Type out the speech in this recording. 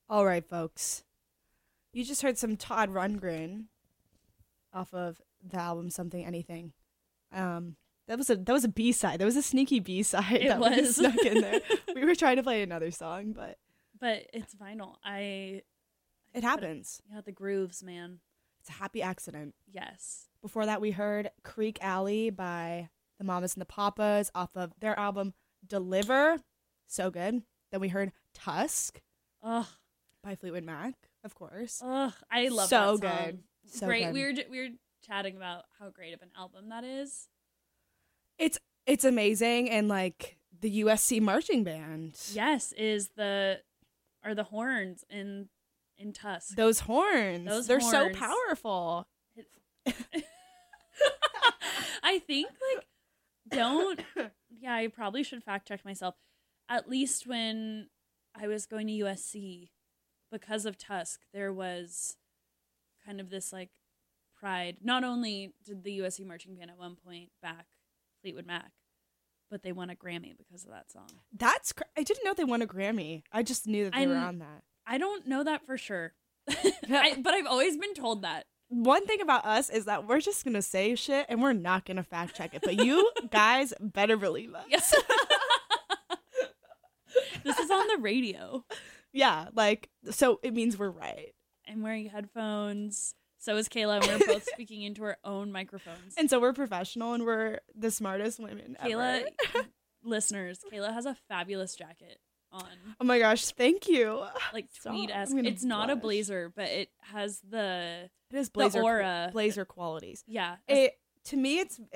All right, folks. You just heard some Todd Rundgren off of the album Something Anything. That was a B-side. That was a sneaky B-side that was snuck in there. We were trying to play another song, but it's vinyl. it happens. Yeah, the grooves, man. It's a happy accident. Yes. Before that, we heard Creek Alley by the Mamas and the Papas off of their album Deliver. So good. Then we heard Tusk by Fleetwood Mac, of course. I love so that song. Good. So great. good. We were chatting about how great of an album that is. It's amazing, and like the USC marching band. Yes, are the horns in Tusk. Those horns. They're so powerful. I think I probably should fact check myself. At least when I was going to USC, because of Tusk, there was kind of this like pride. Not only did the USC marching band at one point back Fleetwood Mac, but they won a Grammy because of that song. I didn't know they won a Grammy. I just knew that they were on that. I don't know that for sure. But I've always been told that. One thing about us is that we're just going to say shit and we're not going to fact check it. But you guys better believe us. Yes. This is on the radio. Yeah, so it means we're right. I'm wearing headphones. So is Kayla, and we're both speaking into our own microphones. And so we're professional, and we're the smartest women Kayla, ever. Listeners, Kayla has a fabulous jacket on. Oh my gosh, thank you. Like tweed-esque. It's not a blazer, but it has the blazer aura. Blazer qualities. Yeah. To me, it's